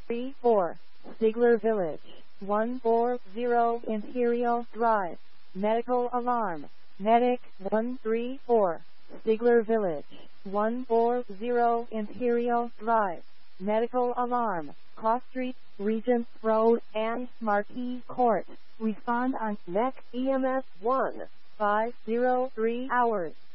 134, Stigler Village, 140 Imperial Drive, medical alarm. Medic 134, Stigler Village, 140 Imperial Drive, medical alarm. Cross Street, Regent Road, and Marquis Court. Respond on NEC EMS 1, 503 hours.